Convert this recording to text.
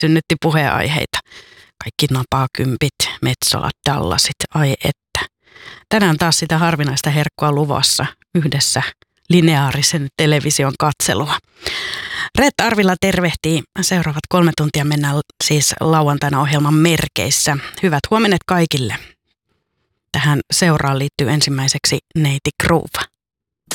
synnytti puheenaiheita. Kaikki napakympit, Metsolat, Dallasit, ai että. Tänään taas sitä harvinaista herkkua luvassa yhdessä lineaarisen television katselua. Reetta Arvila tervehtii. Seuraavat 3 tuntia mennään siis lauantaina ohjelman merkeissä. Hyvät huomenet kaikille. Tähän seuraan liittyy ensimmäiseksi neiti Groove.